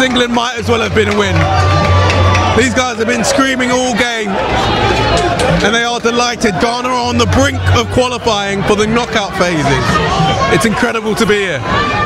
England might as well have been a win. These guys have been screaming all game, and they are delighted. Ghana are on the brink of qualifying for the knockout phases. It's incredible to be here.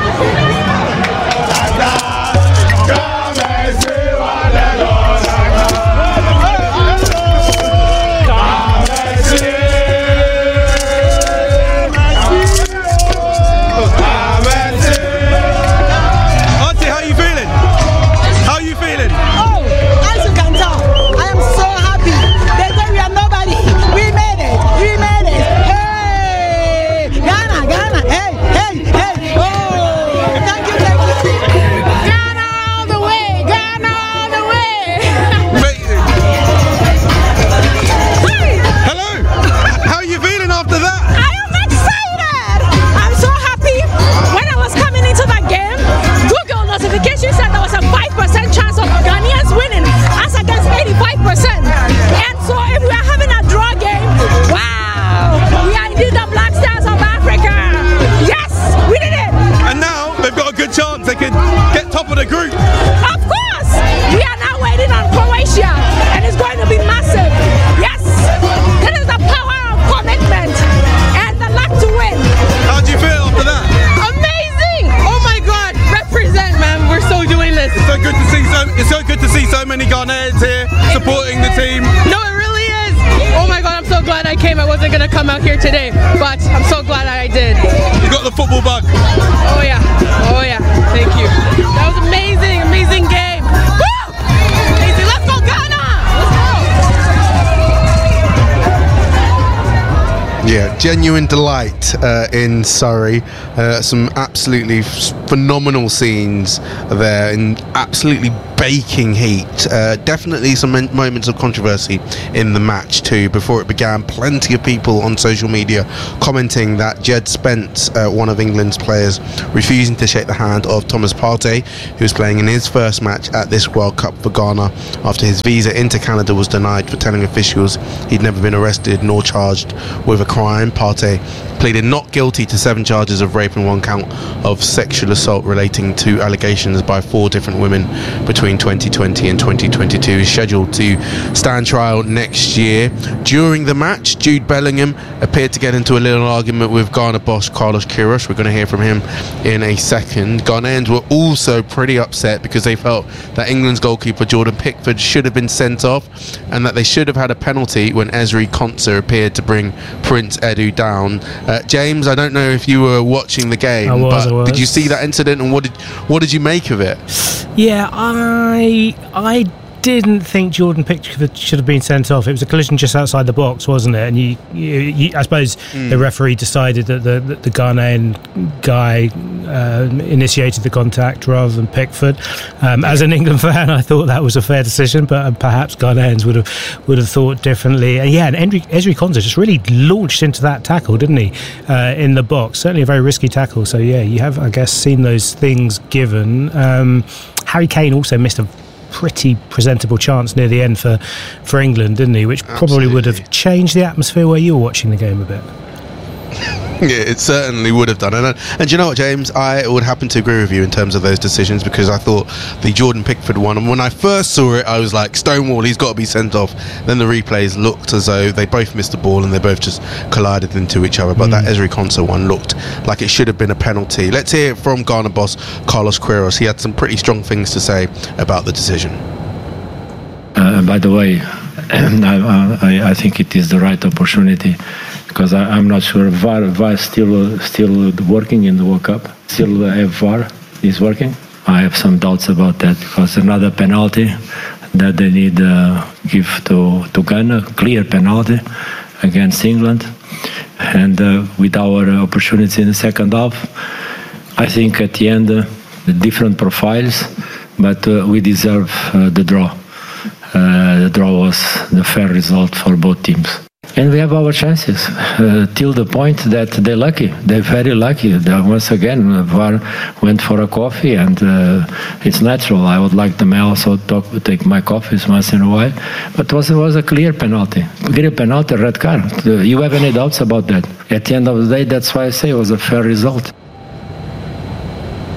It's so good to see so many Ghanaians here supporting the team. No, it really is. Oh my God, I'm so glad I came. I wasn't going to come out here today, but I'm so glad I did. You got the football bug. Oh yeah. Oh yeah. Thank you. That was amazing. Amazing game. Woo! Amazing. Let's go Ghana. Yeah, genuine delight in Surrey. Some absolutely phenomenal scenes there in absolutely baking heat. Definitely some moments of controversy in the match too. Before it began, plenty of people on social media commenting that Jed Spence, one of England's players, refusing to shake the hand of Thomas Partey, who was playing in his first match at this World Cup for Ghana after his visa into Canada was denied for telling officials he'd never been arrested nor charged with a crime. Partey pleaded not guilty to 7 charges of rape and 1 count of sexual assault relating to allegations by 4 different women between 2020 and 2022. He's scheduled to stand trial next year. During the match, Jude Bellingham appeared to get into a little argument with Ghana boss Carlos Queiroz. We're going to hear from him in a second. Ghanaians were also pretty upset because they felt that England's goalkeeper Jordan Pickford should have been sent off and that they should have had a penalty when Ezri Konsa appeared to bring Prince Edu down. James, I don't know if you were watching the game, I was. Did you see that incident and what did you make of it? Yeah, I didn't think Jordan Pickford should have been sent off. It was a collision just outside the box, wasn't it? And you I suppose the referee decided that the Ghanaian guy initiated the contact rather than Pickford. As an England fan, I thought that was a fair decision, but perhaps Ghanaians would have thought differently. And Ezri Konsa just really launched into that tackle, didn't he? In the box, certainly a very risky tackle. So yeah, you have, I guess, seen those things given. Harry Kane also missed a pretty presentable chance near the end for England, didn't he? Which probably would have changed the atmosphere where you were watching the game a bit. Yeah, it certainly would have done. And you know what, James? I would happen to agree with you in terms of those decisions, because I thought the Jordan Pickford one, and when I first saw it, I was like, Stonewall, he's got to be sent off. Then the replays looked as though they both missed the ball and they both just collided into each other. But that Ezri Konsa one looked like it should have been a penalty. Let's hear it from Ghana boss Carlos Queiroz. He had some pretty strong things to say about the decision. By the way, I think it is the right opportunity, because I'm not sure VAR still working in the World Cup. Still VAR is working. I have some doubts about that, because another penalty that they need give to Ghana, clear penalty against England, and with our opportunity in the second half, I think at the end the different profiles, but we deserve the draw. The draw was the fair result for both teams. And we have our chances till the point that they're lucky. They're very lucky. Once again, VAR went for a coffee, and it's natural. I would like them also to take my coffees once in a while. But it was a clear penalty. Clear penalty, red card. You have any doubts about that? At the end of the day, that's why I say it was a fair result.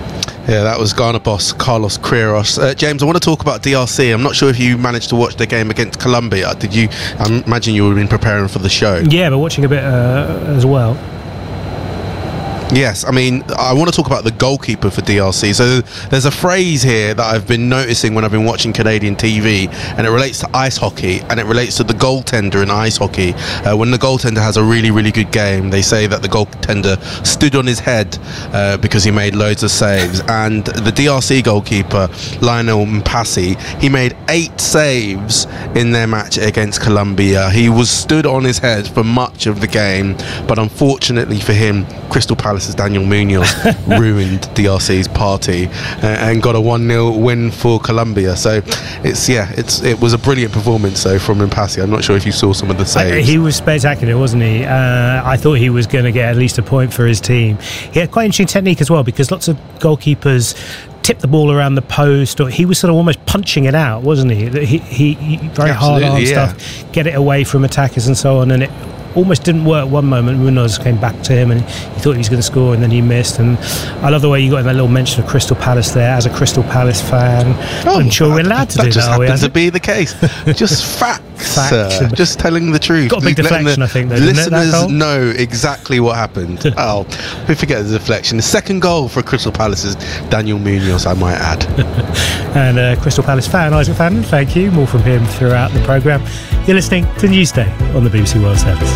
Yeah, that was Ghana boss Carlos Queiroz. James, I want to talk about DRC. I'm not sure if you managed to watch the game against Colombia. Did you? I imagine you would have been preparing for the show. Yeah, but watching a bit as well. Yes, I mean, I want to talk about the goalkeeper for DRC. So there's a phrase here that I've been noticing when I've been watching Canadian TV, and it relates to ice hockey, and it relates to the goaltender in ice hockey. When the goaltender has a really, really good game, they say that the goaltender stood on his head because he made loads of saves. And the DRC goalkeeper, Lionel Mpassi, he made 8 saves in their match against Colombia. He was stood on his head for much of the game, but unfortunately for him, Crystal Palace's Daniel Munoz ruined DRC's party and got a 1-0 win for Colombia. So it was a brilliant performance from Mpassi. I'm not sure if you saw some of the saves. He was spectacular, wasn't he? I thought he was going to get at least a point for his team. He had quite interesting technique as well, because lots of goalkeepers tip the ball around the post, or he was sort of almost punching it out, wasn't he? He very hard arm stuff, get it away from attackers and so on, and it almost didn't work one moment. Munoz came back to him and he thought he was going to score, and then he missed. And I love the way you got in that little mention of Crystal Palace there. As a Crystal Palace fan, I'm sure we're allowed to do that. That just happens to be the case. Just facts. Just telling the truth. Got a big deflection, I think, though. Listeners know exactly what happened. We forget the deflection. The second goal for Crystal Palace is Daniel Munoz, I might add. And Crystal Palace fan, Isaac Fannin, thank you. More from him throughout the programme. You're listening to Newsday on the BBC World Service.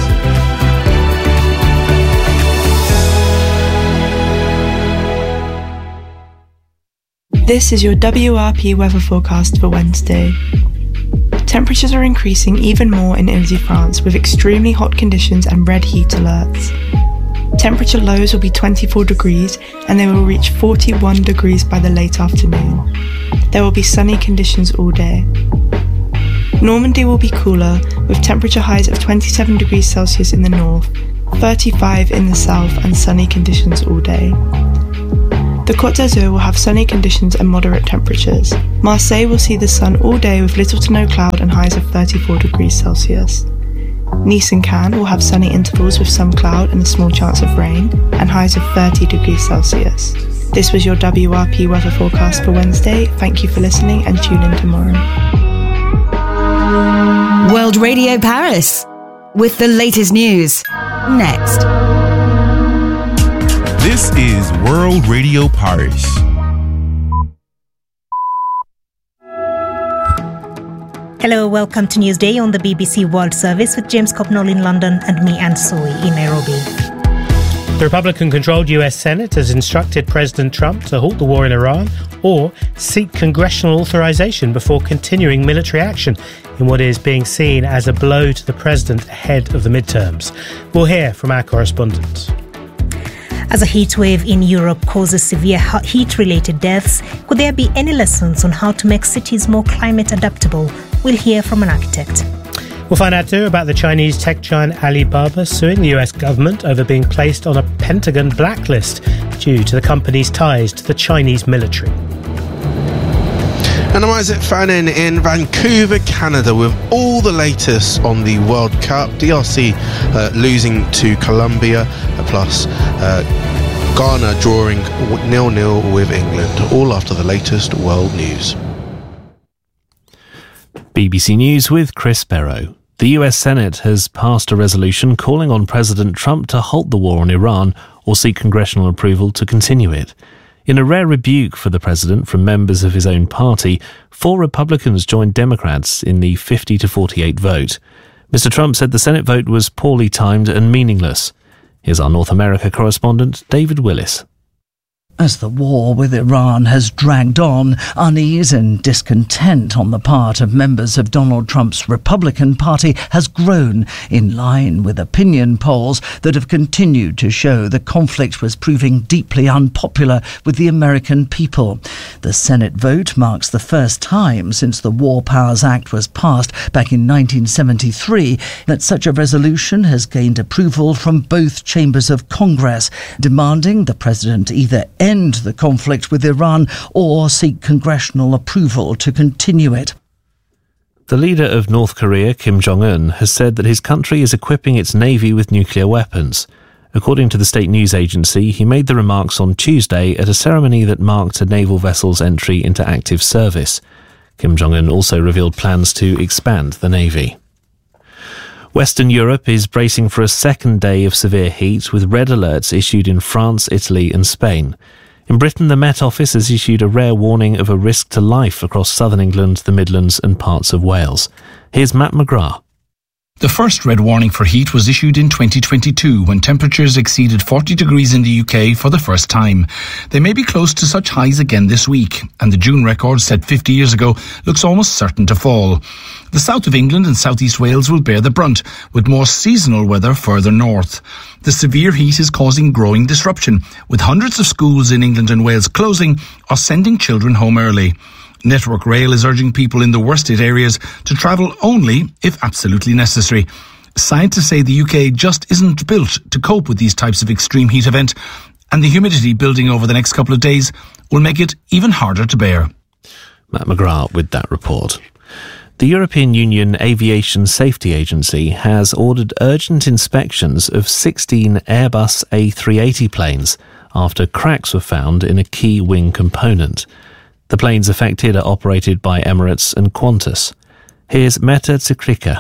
This is your WRP weather forecast for Wednesday. Temperatures are increasing even more in Ile-de-France with extremely hot conditions and red heat alerts. Temperature lows will be 24 degrees and they will reach 41 degrees by the late afternoon. There will be sunny conditions all day. Normandy will be cooler, with temperature highs of 27 degrees Celsius in the north, 35 in the south, and sunny conditions all day. The Côte d'Azur will have sunny conditions and moderate temperatures. Marseille will see the sun all day with little to no cloud and highs of 34 degrees Celsius. Nice and Cannes will have sunny intervals with some cloud and a small chance of rain, and highs of 30 degrees Celsius. This was your WRP weather forecast for Wednesday. Thank you for listening and tune in tomorrow. World Radio Paris, with the latest news. Next. This is World Radio Paris. Hello, welcome to Newsday on the BBC World Service with James Copnall in London and me, Anne Soy, in Nairobi. The Republican-controlled US Senate has instructed President Trump to halt the war in Iran or seek congressional authorization before continuing military action in what is being seen as a blow to the president ahead of the midterms. We'll hear from our correspondent. As a heatwave in Europe causes severe heat-related deaths, could there be any lessons on how to make cities more climate adaptable? We'll hear from an architect. We'll find out too about the Chinese tech giant Alibaba suing the US government over being placed on a Pentagon blacklist due to the company's ties to the Chinese military. And I'm Isaac Fannin in Vancouver, Canada, with all the latest on the World Cup. DRC losing to Colombia, plus Ghana drawing 0-0 with England, all after the latest world news. BBC News with Chris Barrow. The US Senate has passed a resolution calling on President Trump to halt the war on Iran or seek congressional approval to continue it. In a rare rebuke for the president from members of his own party, 4 Republicans joined Democrats in the 50-48 vote. Mr. Trump said the Senate vote was poorly timed and meaningless. Here's our North America correspondent, David Willis. As the war with Iran has dragged on, unease and discontent on the part of members of Donald Trump's Republican Party has grown, in line with opinion polls that have continued to show the conflict was proving deeply unpopular with the American people. The Senate vote marks the first time since the War Powers Act was passed back in 1973 that such a resolution has gained approval from both chambers of Congress, demanding the president either end the conflict with Iran or seek congressional approval to continue it. The leader of North Korea, Kim Jong-un, has said that his country is equipping its navy with nuclear weapons. According to the state news agency, he made the remarks on Tuesday at a ceremony that marked a naval vessel's entry into active service. Kim Jong-un also revealed plans to expand the navy. Western Europe is bracing for a second day of severe heat, with red alerts issued in France, Italy and Spain. In Britain, the Met Office has issued a rare warning of a risk to life across southern England, the Midlands and parts of Wales. Here's Matt McGrath. The first red warning for heat was issued in 2022 when temperatures exceeded 40 degrees in the UK for the first time. They may be close to such highs again this week, and the June record set 50 years ago looks almost certain to fall. The south of England and southeast Wales will bear the brunt, with more seasonal weather further north. The severe heat is causing growing disruption, with hundreds of schools in England and Wales closing or sending children home early. Network Rail is urging people in the worst hit areas to travel only if absolutely necessary. Scientists say the UK just isn't built to cope with these types of extreme heat event, and the humidity building over the next couple of days will make it even harder to bear. Matt McGrath with that report. The European Union Aviation Safety Agency has ordered urgent inspections of 16 Airbus A380 planes after cracks were found in a key wing component. The planes affected are operated by Emirates and Qantas. Here's Meta Tsikrika.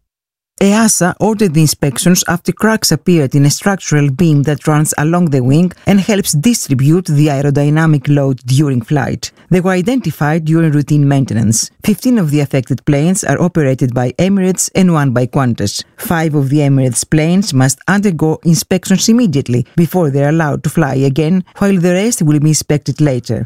EASA ordered the inspections after cracks appeared in a structural beam that runs along the wing and helps distribute the aerodynamic load during flight. They were identified during routine maintenance. 15 of the affected planes are operated by Emirates and 1 by Qantas. 5 of the Emirates planes must undergo inspections immediately before they are allowed to fly again, while the rest will be inspected later.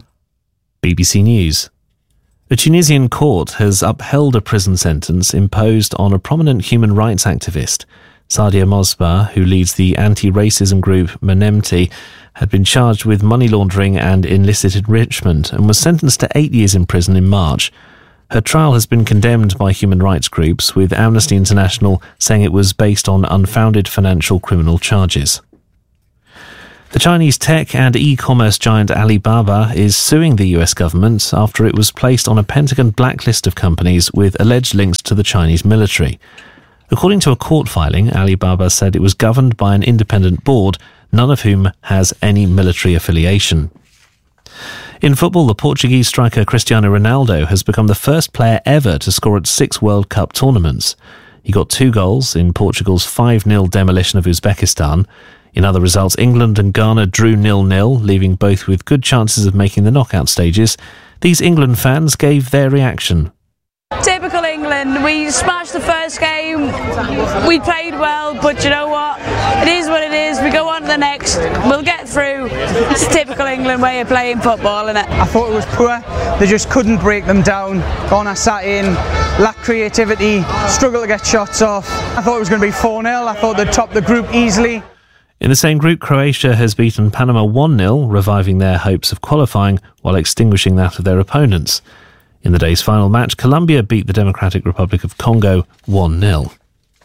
BBC News. A Tunisian court has upheld a prison sentence imposed on a prominent human rights activist. Sadia Mosbah, who leads the anti-racism group Menemti, had been charged with money laundering and illicit enrichment and was sentenced to 8 years in prison in March. Her trial has been condemned by human rights groups, with Amnesty International saying it was based on unfounded financial criminal charges. The Chinese tech and e-commerce giant Alibaba is suing the US government after it was placed on a Pentagon blacklist of companies with alleged links to the Chinese military. According to a court filing, Alibaba said it was governed by an independent board, none of whom has any military affiliation. In football, the Portuguese striker Cristiano Ronaldo has become the first player ever to score at 6 World Cup tournaments. He got 2 goals in Portugal's 5-0 demolition of Uzbekistan. In other results, England and Ghana drew 0-0, leaving both with good chances of making the knockout stages. These England fans gave their reaction. Typical England. We smashed the first game. We played well, but you know what? It is what it is. We go on to the next. We'll get through. It's a typical England way of playing football, isn't it? I thought it was poor. They just couldn't break them down. Ghana sat in, lacked creativity, struggled to get shots off. I thought it was going to be 4-0. I thought they'd top the group easily. In the same group, Croatia has beaten Panama 1-0, reviving their hopes of qualifying while extinguishing that of their opponents. In the day's final match, Colombia beat the Democratic Republic of Congo 1-0.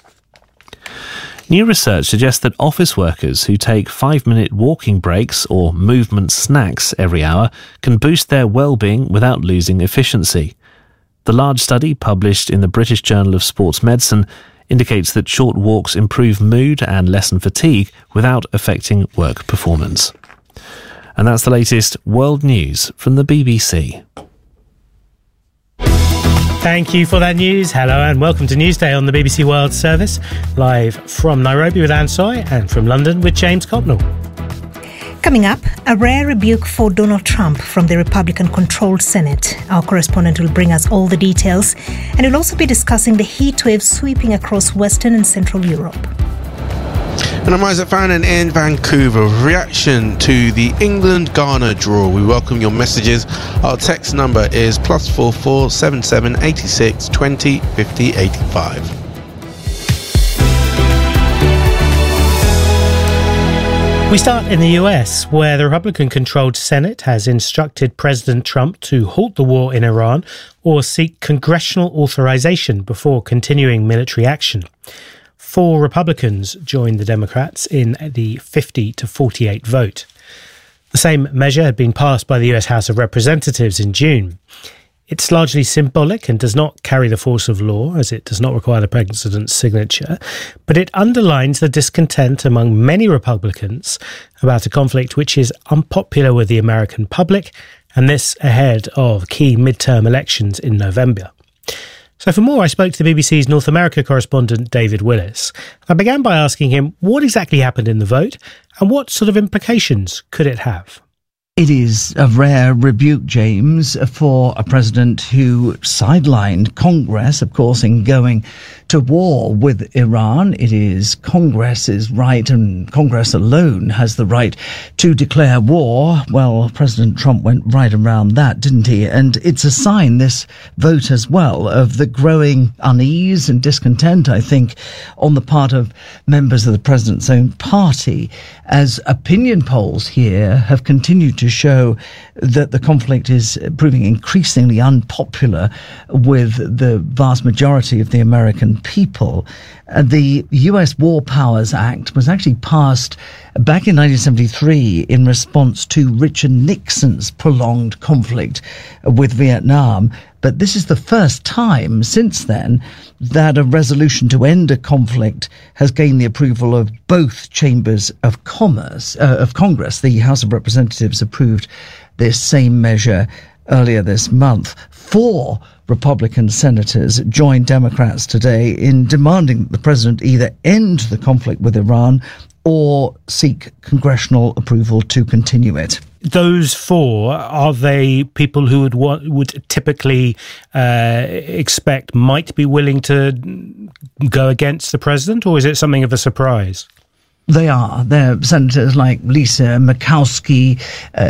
New research suggests that office workers who take 5-minute walking breaks or movement snacks every hour can boost their well-being without losing efficiency. The large study, published in the British Journal of Sports Medicine, indicates that short walks improve mood and lessen fatigue without affecting work performance. And that's the latest world news from the BBC. Thank you for that news. Hello and welcome to Newsday on the BBC World Service, live from Nairobi with Anne Soy and from London with James Copnell. Coming up, a rare rebuke for Donald Trump from the Republican-controlled Senate. Our correspondent will bring us all the details, and we'll also be discussing the heat wave sweeping across Western and Central Europe. And I'm Isaac Fannin in Vancouver. Reaction to the England-Ghana draw. We welcome your messages. Our text number is +44 77 86 20 50 85. We start in the US, where the Republican-controlled Senate has instructed President Trump to halt the war in Iran or seek congressional authorization before continuing military action. 4 Republicans joined the Democrats in the 50-48 vote. The same measure had been passed by the US House of Representatives in June. It's largely symbolic and does not carry the force of law, as it does not require the president's signature, but it underlines the discontent among many Republicans about a conflict which is unpopular with the American public, and this ahead of key midterm elections in November. So for more, I spoke to the BBC's North America correspondent David Willis. I began by asking him what exactly happened in the vote and what sort of implications could it have. It is a rare rebuke, James, for a president who sidelined Congress, of course, in going to war with Iran. It is Congress's right, and Congress alone has the right to declare war. Well, President Trump went right around that, didn't he? And it's a sign, this vote as well, of the growing unease and discontent, I think, on the part of members of the president's own party, as opinion polls here have continued to show that the conflict is proving increasingly unpopular with the vast majority of the American people. The U.S. War Powers Act was actually passed back in 1973 in response to Richard Nixon's prolonged conflict with Vietnam. But this is the first time since then that a resolution to end a conflict has gained the approval of both chambers of Congress. The House of Representatives approved this same measure earlier this month. 4 Republican senators joined Democrats today in demanding that the president either end the conflict with Iran or seek congressional approval to continue it. Those 4, are they people who would typically expect might be willing to go against the president, or is it something of a surprise? They are. They're senators like Lisa Murkowski,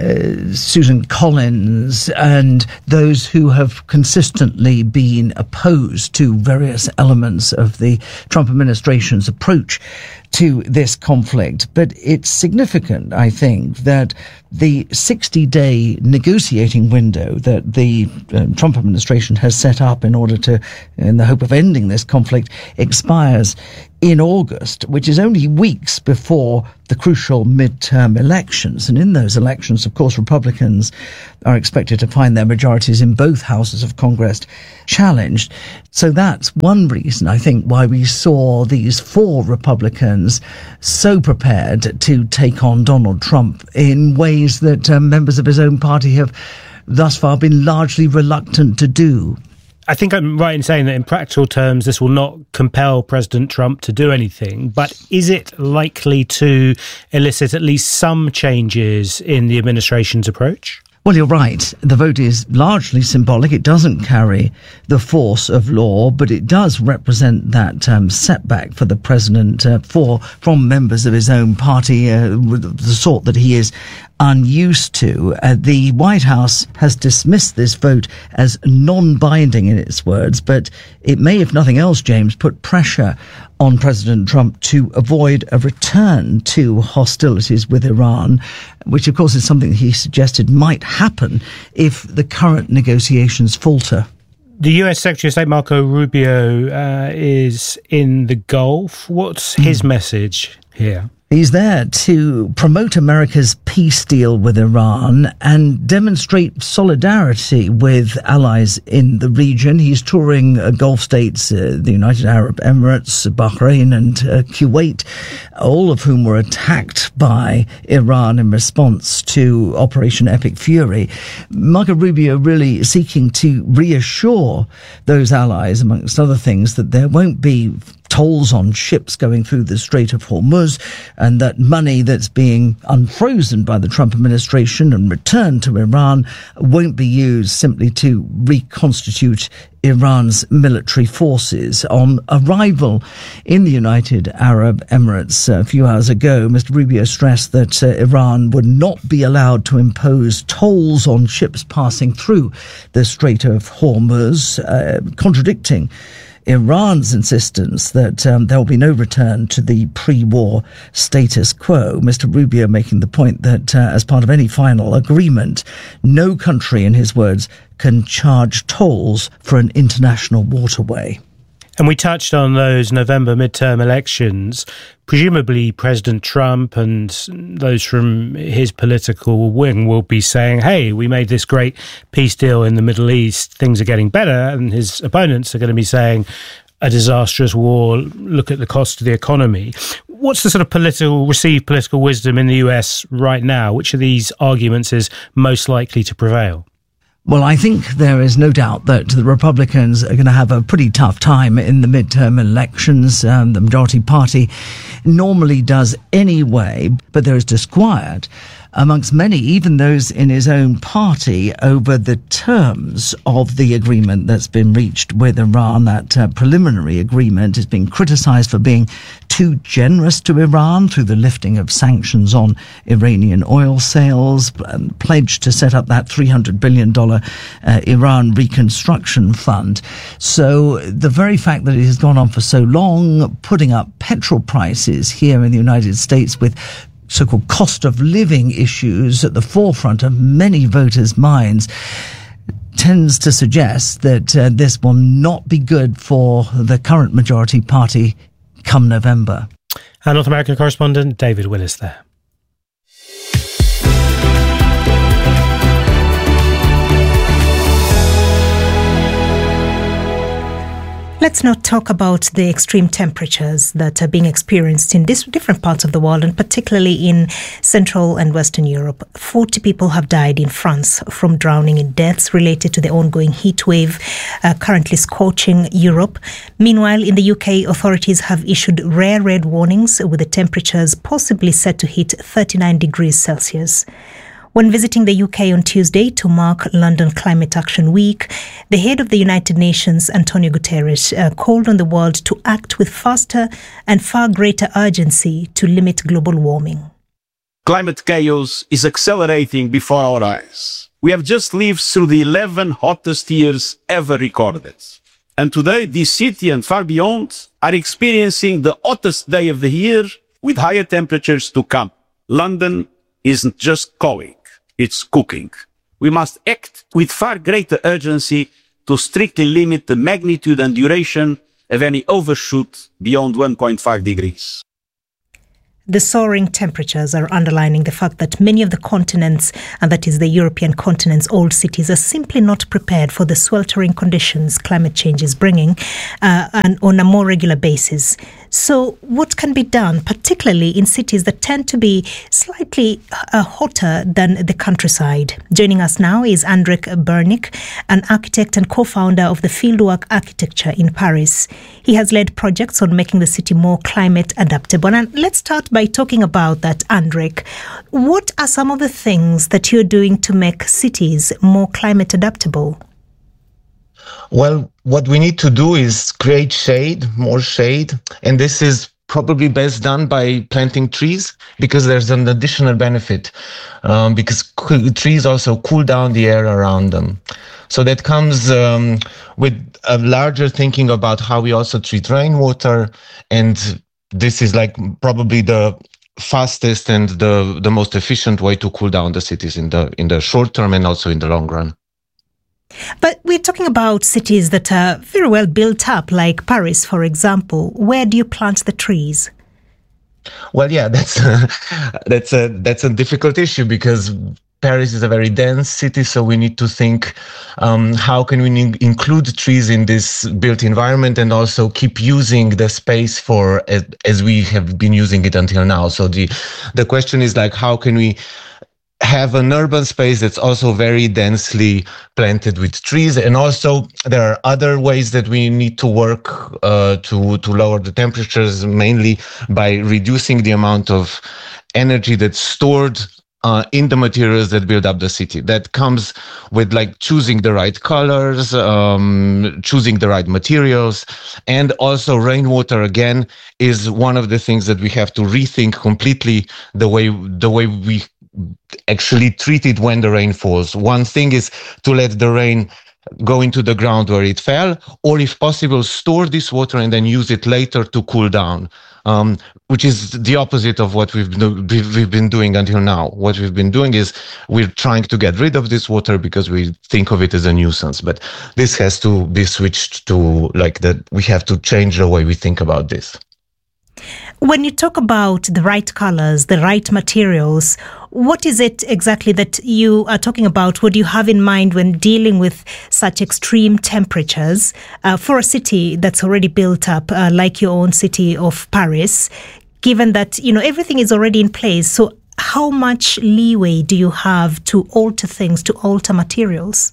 Susan Collins, and those who have consistently been opposed to various elements of the Trump administration's approach to this conflict. But it's significant, I think, that the 60-day negotiating window that the Trump administration has set up in the hope of ending this conflict expires in August, which is only weeks before the crucial midterm elections. And in those elections, of course, Republicans are expected to find their majorities in both houses of Congress challenged. So that's one reason, I think, why we saw these 4 Republicans so prepared to take on Donald Trump in ways that members of his own party have thus far been largely reluctant to do. I think I'm right in saying that in practical terms, this will not compel President Trump to do anything, but is it likely to elicit at least some changes in the administration's approach? Well, you're right. The vote is largely symbolic. It doesn't carry the force of law, but it does represent that setback for the president from members of his own party, the sort that he is unused to. The White House has dismissed this vote as non-binding in its words, but it may, if nothing else, James, put pressure on President Trump to avoid a return to hostilities with Iran, which of course is something he suggested might happen if the current negotiations falter. The US Secretary of State Marco Rubio is in the Gulf. What's his message here? He's there to promote America's peace deal with Iran and demonstrate solidarity with allies in the region. He's touring Gulf states, the United Arab Emirates, Bahrain and Kuwait, all of whom were attacked by Iran in response to Operation Epic Fury. Marco Rubio really seeking to reassure those allies, amongst other things, that there won't be tolls on ships going through the Strait of Hormuz, and that money that's being unfrozen by the Trump administration and returned to Iran won't be used simply to reconstitute Iran's military forces. On arrival in the United Arab Emirates a few hours ago, Mr. Rubio stressed that Iran would not be allowed to impose tolls on ships passing through the Strait of Hormuz, contradicting Iran's insistence that there will be no return to the pre-war status quo. Mr. Rubio making the point that as part of any final agreement, no country, in his words, can charge tolls for an international waterway. And we touched on those November midterm elections. Presumably President Trump and those from his political wing will be saying, hey, we made this great peace deal in the Middle East, things are getting better. And his opponents are going to be saying, a disastrous war, look at the cost of the economy. What's the sort of received political wisdom in the US right now? Which of these arguments is most likely to prevail? Well, I think there is no doubt that the Republicans are going to have a pretty tough time in the midterm elections. The majority party normally does anyway, but there is disquiet amongst many, even those in his own party, over the terms of the agreement that's been reached with Iran. That preliminary agreement is being criticised for being too generous to Iran through the lifting of sanctions on Iranian oil sales, pledged to set up that $300 billion Iran reconstruction fund. So the very fact that it has gone on for so long, putting up petrol prices here in the United States with so-called cost of living issues at the forefront of many voters' minds, tends to suggest that this will not be good for the current majority party come November. Our North American correspondent David Willis there. Let's now talk about the extreme temperatures that are being experienced in different parts of the world, and particularly in Central and Western Europe. 40 people have died in France from drowning in deaths related to the ongoing heat wave currently scorching Europe. Meanwhile, in the UK, authorities have issued rare red warnings with the temperatures possibly set to hit 39 degrees Celsius. When visiting the UK on Tuesday to mark London Climate Action Week, the head of the United Nations, Antonio Guterres, called on the world to act with faster and far greater urgency to limit global warming. Climate chaos is accelerating before our eyes. We have just lived through the 11 hottest years ever recorded. And today, this city and far beyond are experiencing the hottest day of the year with higher temperatures to come. London isn't just calling. It's cooking. We must act with far greater urgency to strictly limit the magnitude and duration of any overshoot beyond 1.5 degrees. The soaring temperatures are underlining the fact that many of the continents, and that is the European continent's old cities, are simply not prepared for the sweltering conditions climate change is bringing and on a more regular basis. So what can be done, particularly in cities that tend to be slightly hotter than the countryside? Joining us now is Andrik Bernik, an architect and co-founder of the Fieldwork Architecture in Paris. He has led projects on making the city more climate adaptable. And let's start by talking about that, Andrik. What are some of the things that you're doing to make cities more climate adaptable? Well, what we need to do is create shade, more shade, and this is probably best done by planting trees, because there's an additional benefit, because trees also cool down the air around them. So that comes with a larger thinking about how we also treat rainwater, and this is like probably the fastest and the most efficient way to cool down the cities in the short term and also in the long run. But we're talking about cities that are very well built up, like Paris, for example. Where do you plant the trees? Well, yeah, that's a difficult issue, because Paris is a very dense city, so we need to think how can we include trees in this built environment and also keep using the space for as we have been using it until now. So the question is like, how can we have an urban space that's also very densely planted with trees? And also there are other ways that we need to work to lower the temperatures, mainly by reducing the amount of energy that's stored in the materials that build up the city. That comes with like choosing the right colors, choosing the right materials, and also rainwater again is one of the things that we have to rethink completely, the way we actually treat it when the rain falls. One thing is to let the rain go into the ground where it fell, or if possible, store this water and then use it later to cool down. which is the opposite of what we've been doing until now. What we've been doing is we're trying to get rid of this water because we think of it as a nuisance. But this has to be switched to like that. We have to change the way we think about this. When you talk about the right colors, the right materials, what is it exactly that you are talking about? What do you have in mind when dealing with such extreme temperatures for a city that's already built up, like your own city of Paris, given that, everything is already in place? So how much leeway do you have to alter things, to alter materials?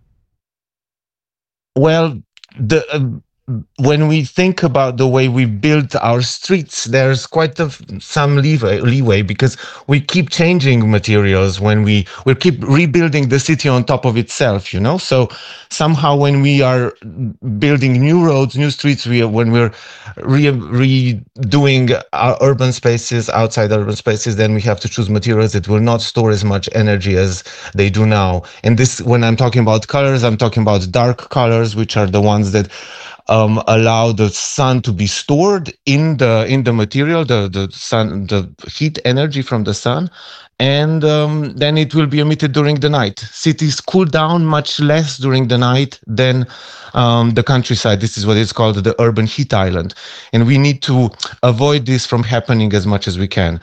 Well, when we think about the way we build our streets, there's quite some leeway because we keep changing materials when we keep rebuilding the city on top of itself, So somehow when we are building new roads, new streets, when we're redoing our urban spaces, outside urban spaces, then we have to choose materials that will not store as much energy as they do now. And this, when I'm talking about colors, I'm talking about dark colors, which are the ones that allow the sun to be stored in the material, the sun, the heat energy from the sun, and then it will be emitted during the night. Cities cool down much less during the night than the countryside. This is what is called the urban heat island, and we need to avoid this from happening as much as we can.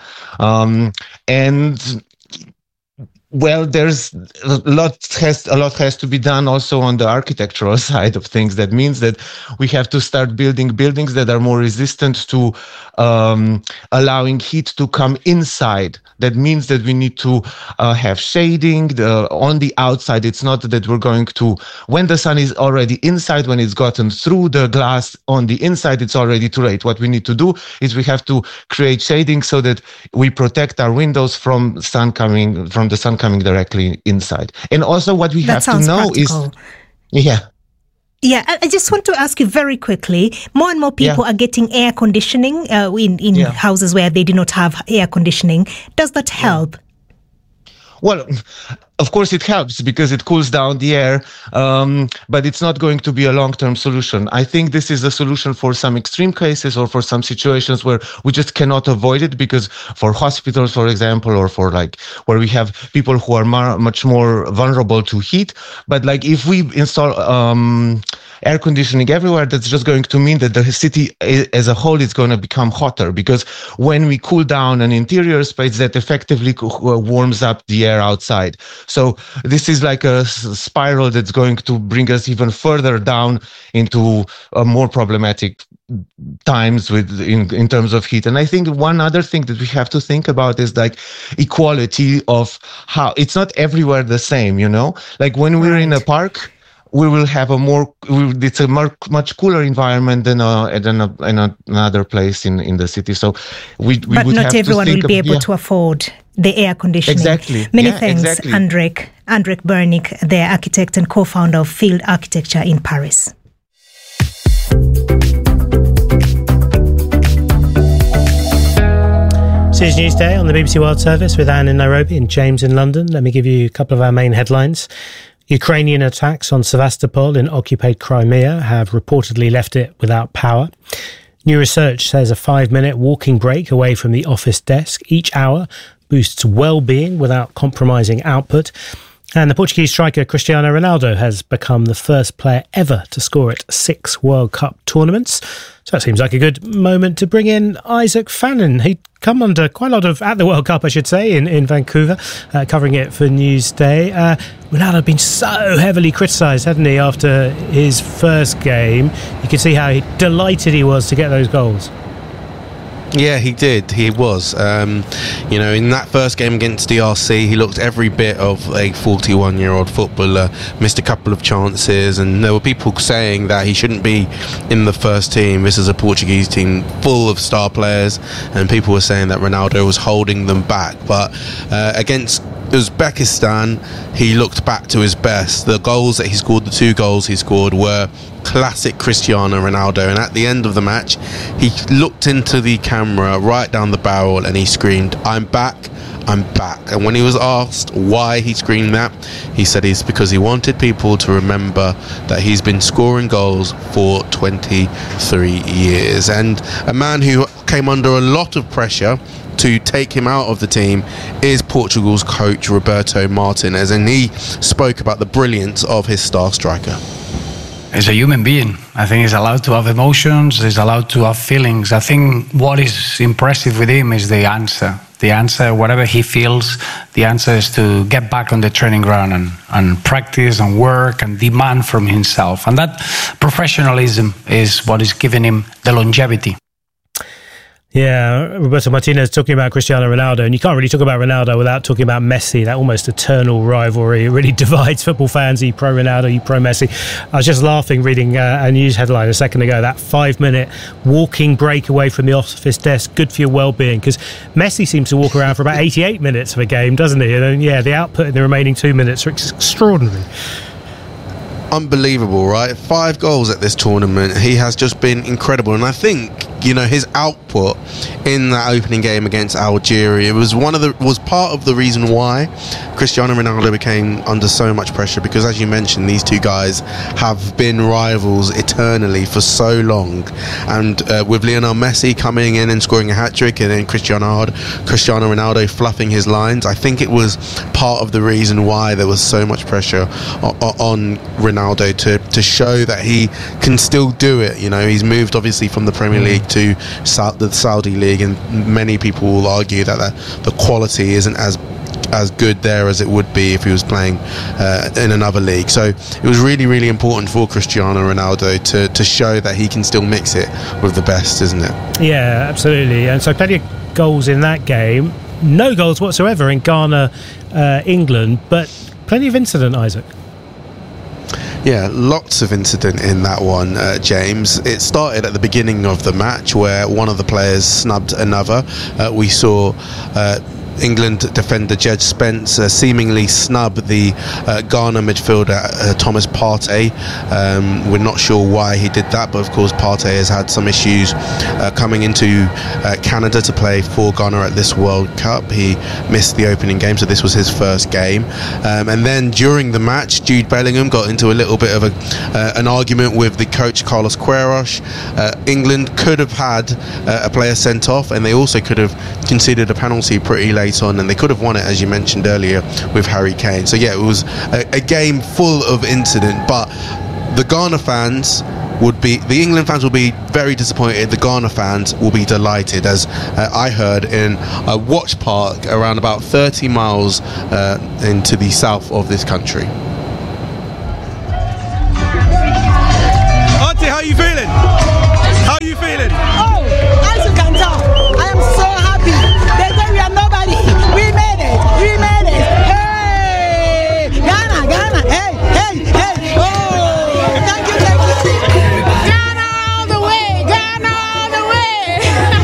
Well, there's a lot has to be done also on the architectural side of things. That means that we have to start building buildings that are more resistant to allowing heat to come inside. That means that we need to have shading on the outside. It's not that we're going to, when the sun is already inside, when it's gotten through the glass on the inside, it's already too late. What we need to do is we have to create shading so that we protect our windows from the sun coming directly inside. And also what we have to know practical. Yeah, I just want to ask you very quickly, more and more people are getting air conditioning in houses where they do not have air conditioning. Does that help? Well, of course it helps because it cools down the air, but it's not going to be a long-term solution. I think this is a solution for some extreme cases or for some situations where we just cannot avoid it, because for hospitals, for example, or for where we have people who are much more vulnerable to heat. But if we install air conditioning everywhere, that's just going to mean that the city as a whole is going to become hotter, because when we cool down an interior space, that effectively warms up the air outside. So this is like a spiral that's going to bring us even further down into more problematic times in terms of heat. And I think one other thing that we have to think about is equality of how it's not everywhere the same, when we're in a park, we will have it's a much cooler environment than another place in the city. So but would not have everyone to think will be able to afford the air conditioning. Exactly. Many thanks, Andrik Bernik, the architect and co-founder of Field Architecture in Paris. It's Newsday on the BBC World Service with Anne in Nairobi and James in London. Let me give you a couple of our main headlines. Ukrainian attacks on Sevastopol in occupied Crimea have reportedly left it without power. New research says a 5-minute walking break away from the office desk each hour boosts well-being without compromising output. And the Portuguese striker Cristiano Ronaldo has become the first player ever to score at 6 World Cup tournaments. So that seems like a good moment to bring in Isaac Fannin. He'd come under quite a lot of, at the World Cup, I should say, in Vancouver, covering it for Newsday. Ronaldo had been so heavily criticised, hadn't he, after his first game. You could see how delighted he was to get those goals. Yeah, he did. He was. In that first game against DRC, he looked every bit of a 41-year-old footballer, missed a couple of chances, and there were people saying that he shouldn't be in the first team. This is a Portuguese team full of star players, and people were saying that Ronaldo was holding them back. But against Uzbekistan, he looked back to his best. The goals that he scored, the 2 goals he scored, were classic Cristiano Ronaldo, and at the end of the match he looked into the camera right down the barrel and he screamed, I'm back. And when he was asked why he screamed that, he said it's because he wanted people to remember that he's been scoring goals for 23 years. And a man who came under a lot of pressure to take him out of the team is Portugal's coach Roberto Martinez, and he spoke about the brilliance of his star striker. He's a human being. I think he's allowed to have emotions, he's allowed to have feelings. I think what is impressive with him is the answer. The answer, whatever he feels, the answer is to get back on the training ground and practice and work and demand from himself. And that professionalism is what is giving him the longevity. Yeah, Roberto Martinez talking about Cristiano Ronaldo, and you can't really talk about Ronaldo without talking about Messi, that almost eternal rivalry. It really divides football fans, you pro Ronaldo, you pro Messi. I was just laughing reading a news headline a second ago, that 5-minute walking break away from the office desk, good for your well-being, because Messi seems to walk around for about 88 minutes of a game, doesn't he? And then, yeah, the output in the remaining 2 minutes are extraordinary. Unbelievable, right? 5 goals at this tournament. He has just been incredible, and I think, you know, his output in that opening game against Algeria was part of the reason why Cristiano Ronaldo became under so much pressure, because as you mentioned, these two guys have been rivals eternally for so long, and with Lionel Messi coming in and scoring a hat-trick, and then Cristiano Ronaldo fluffing his lines, I think it was part of the reason why there was so much pressure on Ronaldo to show that he can still do it. You know, he's moved obviously from the Premier League to the Saudi League, and many people will argue that the quality isn't as good there as it would be if he was playing in another league. So it was really, really important for Cristiano Ronaldo to show that he can still mix it with the best, isn't it? Yeah, absolutely. And so plenty of goals in that game. No goals whatsoever in Ghana, England, but plenty of incident, Isaac. Yeah, lots of incident in that one, James. It started at the beginning of the match where one of the players snubbed another. We saw England defender Jed Spence seemingly snub the Ghana midfielder Thomas Partey. We're not sure why he did that, but of course Partey has had some issues coming into Canada to play for Ghana at this World Cup. He missed the opening game, so this was his first game. And then during the match, Jude Bellingham got into a little bit of an argument with the coach Carlos Queiroz. England could have had a player sent off, and they also could have conceded a penalty pretty late on, and they could have won it, as you mentioned earlier, with Harry Kane. So yeah, it was a game full of incident, but the England fans will be very disappointed. The Ghana fans will be delighted, as I heard in a watch park around about 30 miles into the south of this country. Auntie, how are you feeling? How are you feeling? Oh, as you can tell, I am so happy. They say we are nobody. We made it. We made it. Hey, Ghana, Ghana. Hey, hey, hey. Oh, thank you, thank you. Ghana all the way. Ghana all the way.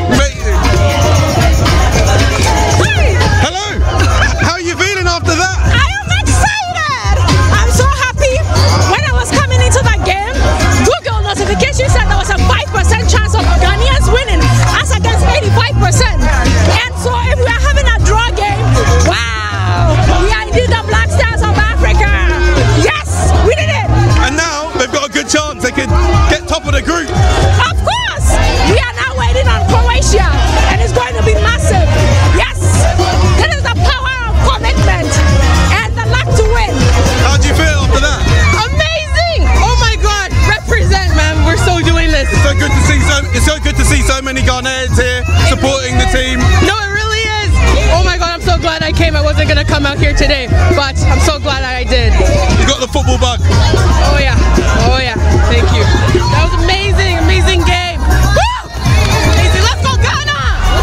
Hello. How are you feeling after that? I am excited. I'm so happy. When I was coming into that game, Google notification said there was a 5% chance of Ghanaians winning, as against 85%. And so if we are having a draw game, wow, we are indeed the Black Stars of Africa. Yes, we did it. And now they've got a good chance. They could get top of the group. Of course, we are now waiting on Croatia, and it's going to be massive. Yes, this is the power of commitment and the luck to win. How do you feel after that? Amazing! Oh my God, represent, man. We're so doing this. It's so good to see so many Ghanaians here supporting the team. No, it really is. Oh my God, I'm so glad I came. I wasn't gonna come out here today, but I'm so glad I did. You got the football bug. Oh yeah. Oh yeah. Thank you. That was amazing. Amazing game. Woo! Amazing. Let's go Ghana.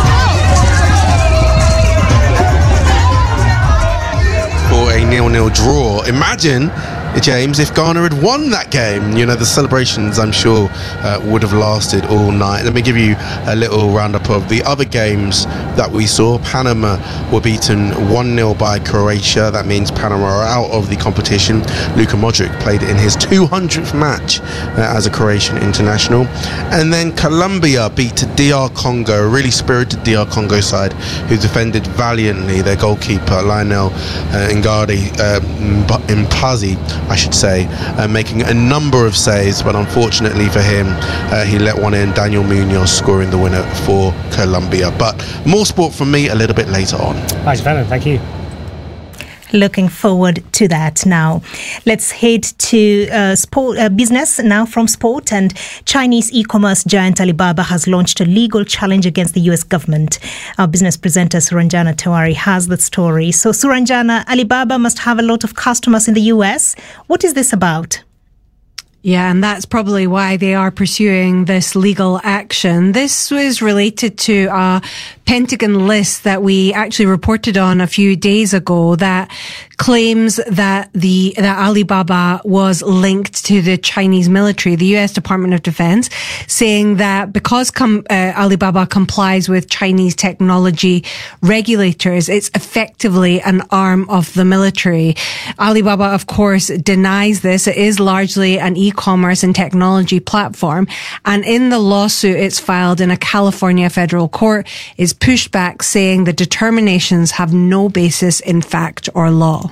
Let's go. For a 0-0 draw. Imagine, James, if Ghana had won that game. You know, the celebrations, I'm sure, would have lasted all night. Let me give you a little roundup of the other games that we saw. Panama were beaten 1-0 by Croatia. That means Panama are out of the competition. Luka Modric played in his 200th match as a Croatian international. And then Colombia beat DR Congo, a really spirited DR Congo side who defended valiantly. Their goalkeeper, Lionel Ngadi Mpazi, I should say, making a number of saves, but unfortunately for him, he let one in. Daniel Munoz scoring the winner for Colombia. But more sport from me a little bit later on. Thanks, Venom. Thank you. Looking forward to that now. Let's head to sport business now from sport. And Chinese e-commerce giant Alibaba has launched a legal challenge against the US government. Our business presenter Suranjana Tewari has the story. So Suranjana, Alibaba must have a lot of customers in the US. What is this about? Yeah, and that's probably why they are pursuing this legal action. This was related to a Pentagon list that we actually reported on a few days ago that claims that that Alibaba was linked to the Chinese military, the US Department of Defense, saying that because Alibaba complies with Chinese technology regulators, it's effectively an arm of the military. Alibaba, of course, denies this. It is largely an e-commerce and technology platform. And in the lawsuit it's filed in a California federal court is pushed back, saying the determinations have no basis in fact or law.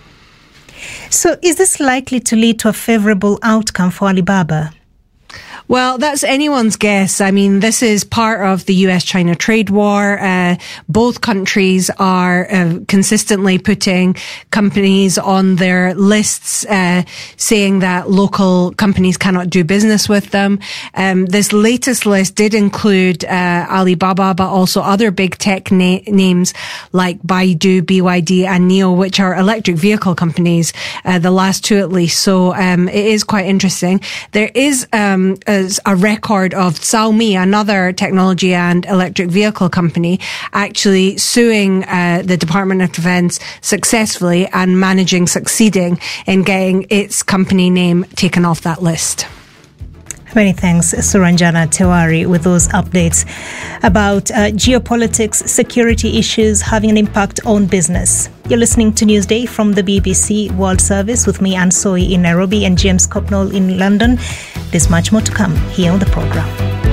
So is this likely to lead to a favourable outcome for Alibaba? Well, that's anyone's guess. I mean, this is part of the US-China trade war. Both countries are consistently putting companies on their lists, saying that local companies cannot do business with them. This latest list did include Alibaba, but also other big tech names like Baidu, BYD, and NIO, which are electric vehicle companies, the last two at least. So it is quite interesting. There is a record of Xiaomi, another technology and electric vehicle company, actually suing the Department of Defense successfully and succeeding in getting its company name taken off that list. Many thanks, Suranjana Tewari, with those updates about geopolitics, security issues having an impact on business. You're listening to Newsday from the BBC World Service with me, Anne Soy, in Nairobi, and James Copnall in London. There's much more to come here on the programme.